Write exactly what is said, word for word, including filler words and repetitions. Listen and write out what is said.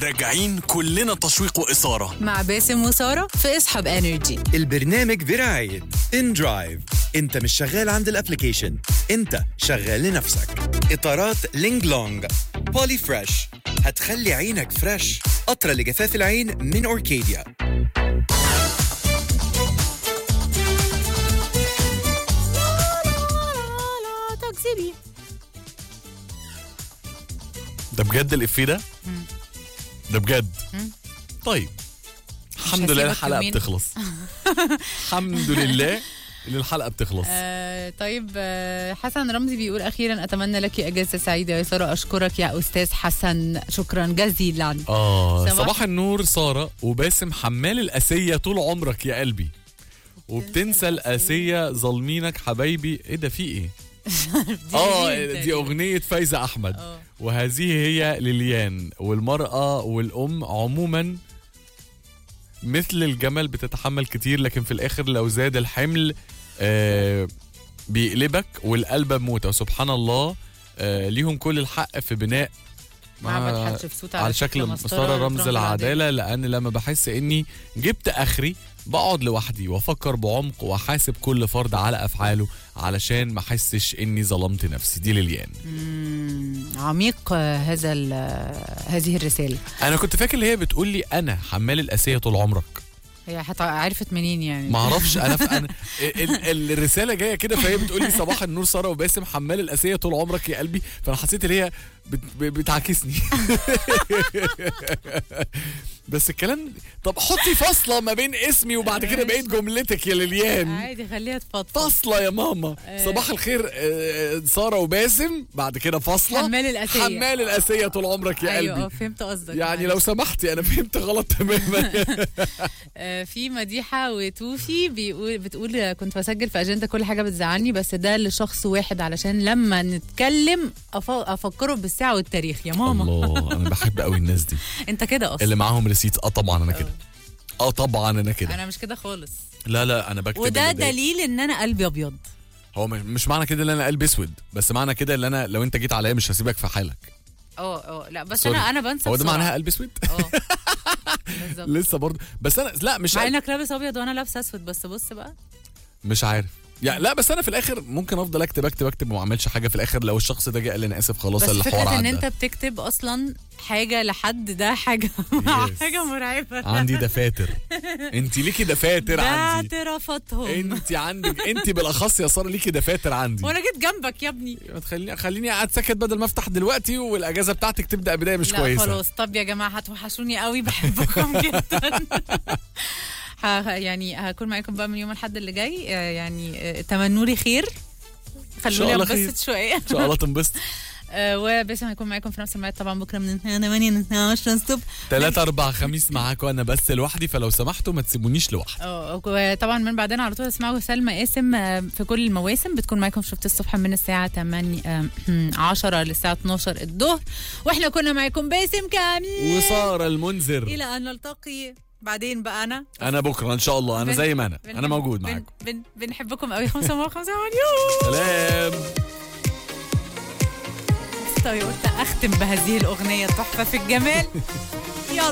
راجعين كلنا تشويق وإثارة مع باسم وسارة في اسحب انرجي. البرنامج برعاية ان درايف. انت مش شغال عند الابليكيشن، انت شغال لنفسك. اطارات لينج لونج بولي فريش هتخلي عينك فريش. قطرة لجفاف العين من اوركيديا. ده بجد الإفيه ده؟ ده بجد؟ طيب الحمد لله الحلقة بتخلص. الحمد لله اللي الحلقة بتخلص. آه طيب آه حسن رمزي بيقول أخيرا أتمنى لك أجازة سعيدة يا سارة. أشكرك يا أستاذ حسن، شكرا جزيلا. آه صباح, صباح النور سارة وباسم حمال الأسية طول عمرك يا قلبي، وبتنسى الأسية ظالمينك حبايبي. إيه ده في إيه؟ اه دي أغنية فايزة أحمد. أوه. وهذه هي ليليان. والمرأة والأم عموما مثل الجمل بتتحمل كتير، لكن في الآخر لو زاد الحمل آه بيقلبك والقلب موتة. سبحان الله. آه ليهم كل الحق في بناء معبد حتشبسوت على, على شكل مسطرة رمز العدالة. لأن لما بحس إني جبت آخري بقعد لوحدي وأفكر بعمق وأحاسب كل فرد على أفعاله علشان ما أحسش إني ظلمت نفسي. دي ليليان. عميق هذا هذه الرسالة. أنا كنت فاكر اللي هي بتقول لي أنا حمال الأسية طول عمرك. هي حتى عرفت منين يعني؟ ما اعرفش. انا, أنا ال الرساله جايه كده، فهي بتقول لي صباح النور ساره وباسم حمال الاسيه طول عمرك يا قلبي، فانا حسيت ان هي بت بتعاكسني. بس الكلام. طب حطي فاصله ما بين اسمي وبعد كده بقيت جملتك يا ليليان. عادي خليها تفضفض. فاصله يا ماما. صباح الخير ساره وباسم بعد كده فاصله حمال الاسيه. حمال الاسيه طول عمرك يا قلبي. ايوه فهمت قصدك. يعني لو سمحتي انا فهمت غلط تماما. في مديحه وتوفي بيقول بتقول كنت بسجل في اجنده كل حاجه بتزعلني، بس ده لشخص واحد علشان لما نتكلم افكره بالساعه والتاريخ يا ماما. الله انا بحب قوي الناس دي. انت كده اصلا اللي معاهم ريسيت. اه طبعا انا كده. اه طبعا انا كده. انا مش كده خالص. لا لا انا بكتب. وده دليل ان انا قلبي ابيض. هو مش معنى كده ان انا قلبي اسود، بس معنى كده ان انا لو انت جيت عليا مش هسيبك في حالك. اه اه لا بس سوري. انا انا بنسى. هو ده معناها قلبي اسود. اه لسه برضه. بس انا لا مش مع انك لابس ابيض وانا لابس اسود، بس بص بقى مش عارف يعني. لا بس انا في الاخر ممكن افضل اكتب اكتب اكتب وما اعملش حاجه في الاخر. لو الشخص ده جه قال لي انا اسف خلاص الحوار عدى. بس فكره ان انت بتكتب اصلا حاجه لحد ده حاجه حاجه مرعبه. عندي دفاتر. انت ليكي دفاتر عندي. ده اعترافاتهم. انت عندك انت بالاخص يا ساره ليكي دفاتر عندي. وانا جيت جنبك يا ابني. تخليني خليني قاعد ساكت بدل ما افتح دلوقتي والاجازه بتاعتك تبدا بدايه مش لا كويسه. خلاص. طب يا جماعه هتوحشوني قوي، بحبكم جدا. يعني هكون معاكم بقى من يوم الأحد اللي جاي. يعني تمنوا لي خير، خلوني انبسط شويه. ان شاء الله تنبسط. وباسم هيكون معاكم في نفس الميعاد طبعا بكره من ثمانية ل اثنا عشر الصبح. ثلاثة أربعة خميس معاكم انا بس لوحدي، فلو سمحتوا ما تسيبونيش لوحدي. اه وطبعا من بعدنا على طول اسمعوا سلمى قاسم في كل المواسم. بتكون معاكم في شفت الصبح من الساعه ثمانية عشرة للساعه اتناشر الظهر، واحنا كنا معاكم باسم كامل وساره المنذر. الى ان نلتقي بعدين بقى. انا انا بكره ان شاء الله انا زي ما انا انا موجود معاكم. بن بن بنحبكم قوي. خمسة وخمسة مليون سلام. طيب قلت اختم بهذه الاغنيه التحفه في الجمال.